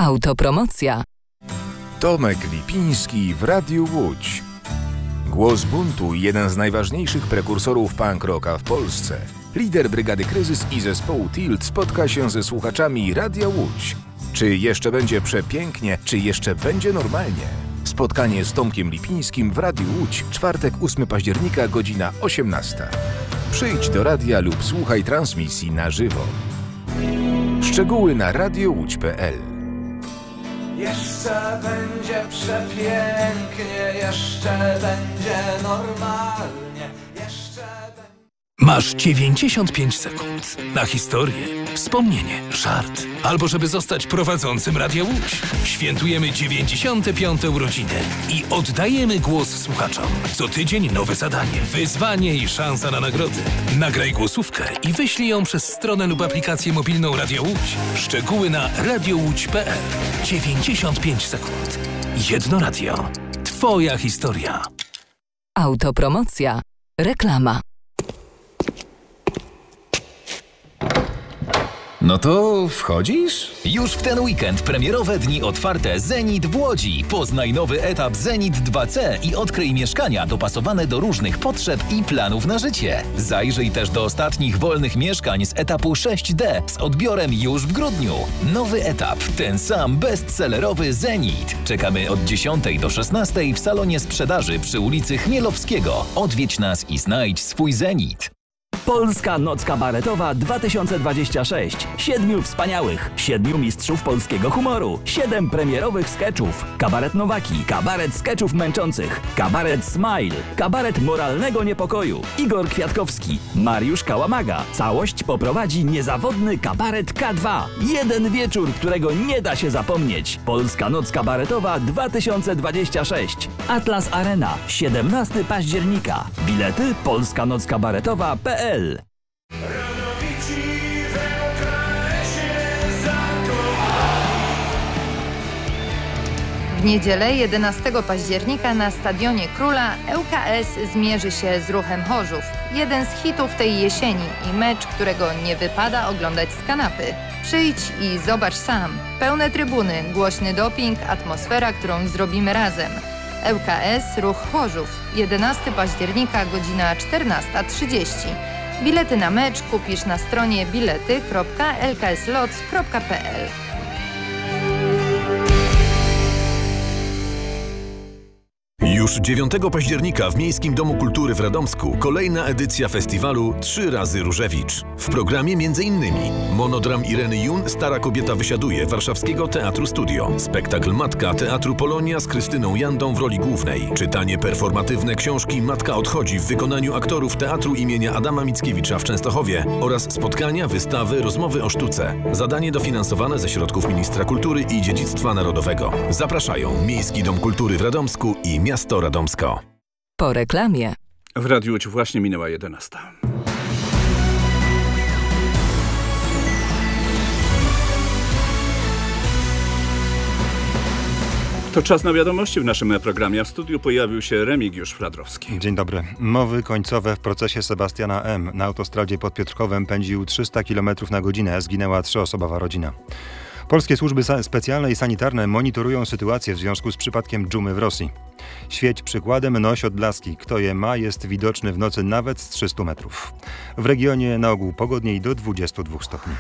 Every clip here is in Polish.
Autopromocja. Tomek Lipiński w Radiu Łódź. Głos buntu i jeden z najważniejszych prekursorów punk rocka w Polsce. Lider Brygady Kryzys i zespołu Tilt spotka się ze słuchaczami Radia Łódź. Czy jeszcze będzie przepięknie, czy jeszcze będzie normalnie? Spotkanie z Tomkiem Lipińskim w Radiu Łódź, czwartek 8 października, godzina 18. Przyjdź do radia lub słuchaj transmisji na żywo. Szczegóły na radiowódź.pl. Jeszcze będzie przepięknie, jeszcze będzie normalnie, jeszcze będzie... Masz 95 sekund na historię, wspomnienie, żart, albo żeby zostać prowadzącym Radia Łódź. Świętujemy 95. urodziny i oddajemy głos słuchaczom. Co tydzień nowe zadanie, wyzwanie i szansa na nagrody. Nagraj głosówkę i wyślij ją przez stronę lub aplikację mobilną Radia Łódź. Szczegóły na radiowódź.pl. 95 sekund. Jedno radio. Twoja historia. Autopromocja. Reklama. No to wchodzisz? Już w ten weekend premierowe dni otwarte Zenit w Łodzi. Poznaj nowy etap Zenit 2C i odkryj mieszkania dopasowane do różnych potrzeb i planów na życie. Zajrzyj też do ostatnich wolnych mieszkań z etapu 6D z odbiorem już w grudniu. Nowy etap, ten sam bestsellerowy Zenit. Czekamy od 10 do 16 w salonie sprzedaży przy ulicy Chmielowskiego. Odwiedź nas i znajdź swój Zenit. Polska Noc Kabaretowa 2026. 7 wspaniałych, 7 mistrzów polskiego humoru, 7 premierowych skeczów. Kabaret Nowaki, kabaret skeczów męczących, kabaret Smile, kabaret moralnego niepokoju. Igor Kwiatkowski, Mariusz Kałamaga. Całość poprowadzi niezawodny kabaret K2. Jeden wieczór, którego nie da się zapomnieć. Polska Noc Kabaretowa 2026. Atlas Arena, 17 października. Bilety polskanockabaretowa.pl. W niedzielę 11 października na Stadionie Króla ŁKS zmierzy się z Ruchem Chorzów. Jeden z hitów tej jesieni i mecz, którego nie wypada oglądać z kanapy. Przyjdź i zobacz sam. Pełne trybuny, głośny doping, atmosfera, którą zrobimy razem. ŁKS Ruch Chorzów. 11 października, godzina 14:30. Bilety na mecz kupisz na stronie bilety.lkslots.pl. Już 9 października w Miejskim Domu Kultury w Radomsku kolejna edycja festiwalu 3 razy Różewicz. W programie m.in. monodram Ireny Jun Stara kobieta wysiaduje Warszawskiego Teatru Studio, spektakl Matka Teatru Polonia z Krystyną Jandą w roli głównej, czytanie performatywne książki Matka odchodzi w wykonaniu aktorów Teatru imienia Adama Mickiewicza w Częstochowie oraz spotkania, wystawy, rozmowy o sztuce. Zadanie dofinansowane ze środków Ministra Kultury i Dziedzictwa Narodowego. Zapraszają Miejski Dom Kultury w Radomsku i Miasto Radomsko. Po reklamie. W Radiu Łódź właśnie minęła 11. To czas na wiadomości w naszym programie. W studiu pojawił się Remigiusz Fladrowski. Dzień dobry. Mowy końcowe w procesie Sebastiana M. Na autostradzie pod Piotrkowem pędził 300 km na godzinę. Zginęła 3-osobowa rodzina. Polskie służby specjalne i sanitarne monitorują sytuację w związku z przypadkiem dżumy w Rosji. Świeć przykładem, noś odblaski. Kto je ma, jest widoczny w nocy nawet z 300 metrów. W regionie na ogół pogodniej do 22 stopni.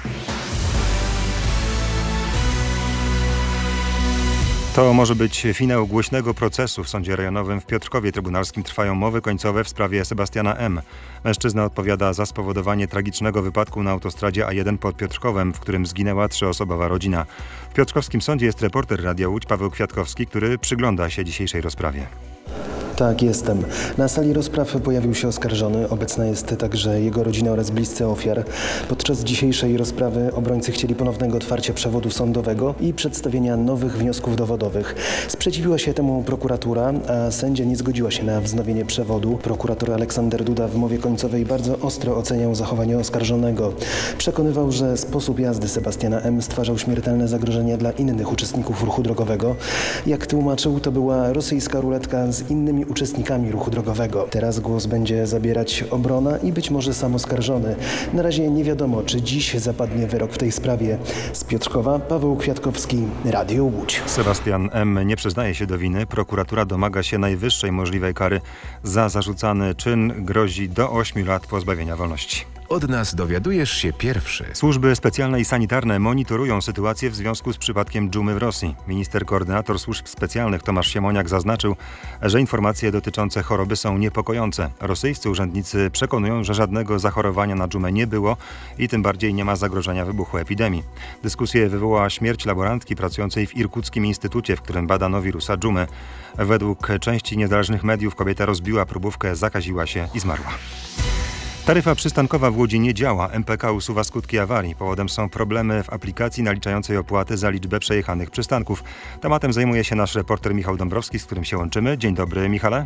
To może być finał głośnego procesu. W sądzie rejonowym w Piotrkowie Trybunalskim trwają mowy końcowe w sprawie Sebastiana M. Mężczyzna odpowiada za spowodowanie tragicznego wypadku na autostradzie A1 pod Piotrkowem, w którym zginęła 3-osobowa rodzina. W piotrkowskim sądzie jest reporter Radia Łódź Paweł Kwiatkowski, który przygląda się dzisiejszej rozprawie. Tak, jestem. Na sali rozpraw pojawił się oskarżony. Obecna jest także jego rodzina oraz bliscy ofiar. Podczas dzisiejszej rozprawy obrońcy chcieli ponownego otwarcia przewodu sądowego i przedstawienia nowych wniosków dowodowych. Sprzeciwiła się temu prokuratura, a sędzia nie zgodziła się na wznowienie przewodu. Prokurator Aleksander Duda w mowie końcowej bardzo ostro oceniał zachowanie oskarżonego. Przekonywał, że sposób jazdy Sebastiana M. stwarzał śmiertelne zagrożenie dla innych uczestników ruchu drogowego. Jak tłumaczył, to była rosyjska ruletka z innymi uczestnikami ruchu drogowego. Teraz głos będzie zabierać obrona i być może sam oskarżony. Na razie nie wiadomo, czy dziś zapadnie wyrok w tej sprawie. Z Piotrkowa Paweł Kwiatkowski, Radio Łódź. Sebastian M. nie przyznaje się do winy. Prokuratura domaga się najwyższej możliwej kary. Za zarzucany czyn grozi do 8 lat pozbawienia wolności. Od nas dowiadujesz się pierwszy. Służby specjalne i sanitarne monitorują sytuację w związku z przypadkiem dżumy w Rosji. Minister koordynator służb specjalnych Tomasz Siemoniak zaznaczył, że informacje dotyczące choroby są niepokojące. Rosyjscy urzędnicy przekonują, że żadnego zachorowania na dżumę nie było i tym bardziej nie ma zagrożenia wybuchu epidemii. Dyskusję wywołała śmierć laborantki pracującej w Irkuckim Instytucie, w którym badano wirusa dżumy. Według części niezależnych mediów kobieta rozbiła próbówkę, zakaziła się i zmarła. Taryfa przystankowa w Łodzi nie działa. MPK usuwa skutki awarii. Powodem są problemy w aplikacji naliczającej opłaty za liczbę przejechanych przystanków. Tematem zajmuje się nasz reporter Michał Dąbrowski, z którym się łączymy. Dzień dobry, Michale.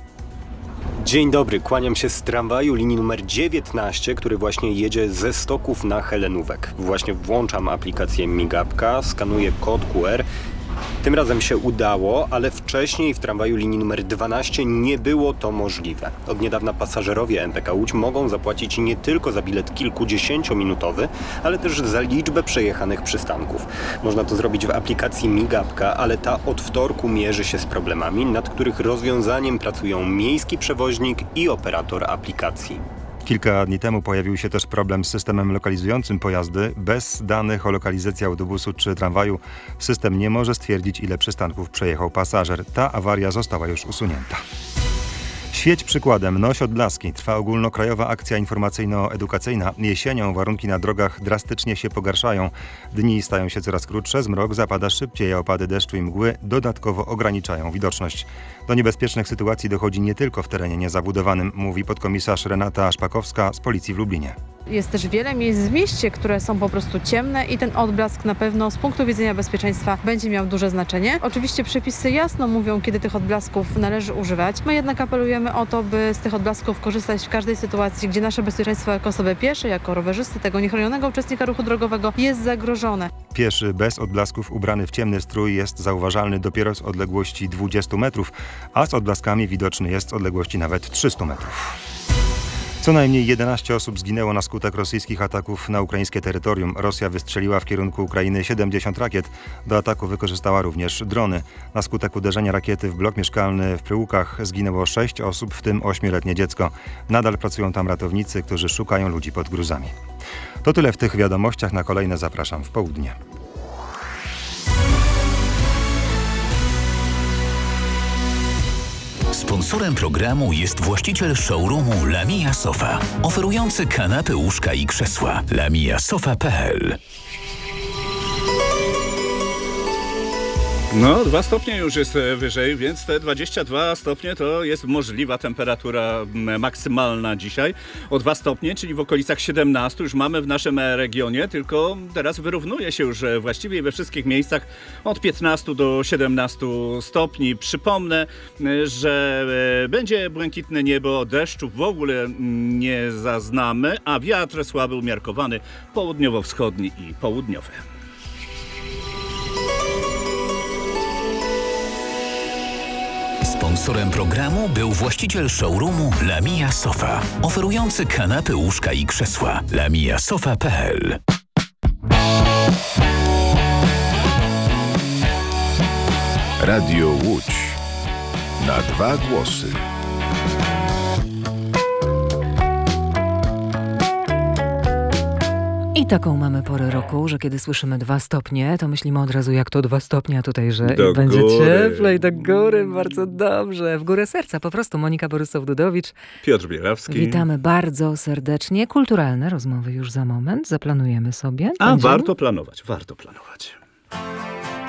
Dzień dobry, kłaniam się z tramwaju linii numer 19, który właśnie jedzie ze Stoków na Helenówek. Właśnie włączam aplikację Migapka, skanuję kod QR. Tym razem się udało, ale wcześniej w tramwaju linii numer 12 nie było to możliwe. Od niedawna pasażerowie MPK Łódź mogą zapłacić nie tylko za bilet kilkudziesięciominutowy, ale też za liczbę przejechanych przystanków. Można to zrobić w aplikacji Migapka, ale ta od wtorku mierzy się z problemami, nad których rozwiązaniem pracują miejski przewoźnik i operator aplikacji. Kilka dni temu pojawił się też problem z systemem lokalizującym pojazdy. Bez danych o lokalizacji autobusu czy tramwaju system nie może stwierdzić, ile przystanków przejechał pasażer. Ta awaria została już usunięta. Świeć przykładem, noś odblaski. Trwa ogólnokrajowa akcja informacyjno-edukacyjna. Jesienią warunki na drogach drastycznie się pogarszają. Dni stają się coraz krótsze, zmrok zapada szybciej, a opady deszczu i mgły dodatkowo ograniczają widoczność. Do niebezpiecznych sytuacji dochodzi nie tylko w terenie niezabudowanym, mówi podkomisarz Renata Szpakowska z Policji w Lublinie. Jest też wiele miejsc w mieście, które są po prostu ciemne i ten odblask na pewno z punktu widzenia bezpieczeństwa będzie miał duże znaczenie. Oczywiście przepisy jasno mówią, kiedy tych odblasków należy używać. My jednak apelujemy o to, by z tych odblasków korzystać w każdej sytuacji, gdzie nasze bezpieczeństwo jako osoby piesze, jako rowerzysty, tego niechronionego uczestnika ruchu drogowego jest zagrożone. Pieszy bez odblasków ubrany w ciemny strój jest zauważalny dopiero z odległości 20 metrów, a z odblaskami widoczny jest z odległości nawet 300 metrów. Co najmniej 11 osób zginęło na skutek rosyjskich ataków na ukraińskie terytorium. Rosja wystrzeliła w kierunku Ukrainy 70 rakiet. Do ataku wykorzystała również drony. Na skutek uderzenia rakiety w blok mieszkalny w Pryłkach zginęło 6 osób, w tym 8-letnie dziecko. Nadal pracują tam ratownicy, którzy szukają ludzi pod gruzami. To tyle w tych wiadomościach. Na kolejne zapraszam w południe. Sponsorem programu jest właściciel showroomu Lamia Sofa, oferujący kanapy, łóżka i krzesła. lamiasofa.pl. No, 2 stopnie już jest wyżej, więc te 22 stopnie to jest możliwa temperatura maksymalna dzisiaj. O 2 stopnie, czyli w okolicach 17 już mamy w naszym regionie, tylko teraz wyrównuje się już właściwie we wszystkich miejscach od 15 do 17 stopni. Przypomnę, że będzie błękitne niebo, deszczu w ogóle nie zaznamy, a wiatr słaby umiarkowany południowo-wschodni i południowy. Sponsorem programu był właściciel showroomu Lamia Sofa, oferujący kanapy, łóżka i krzesła. lamiasofa.pl. Radio Łódź. Na 2 głosy. I taką mamy porę roku, że kiedy słyszymy 2 stopnie, to myślimy od razu, jak to 2 stopnie, a tutaj, że będzie cieplej, do góry, bardzo dobrze. W górę serca po prostu. Monika Borysow-Dudowicz. Piotr Bierawski. Witamy bardzo serdecznie. Kulturalne rozmowy już za moment. Zaplanujemy sobie. A warto planować, warto planować.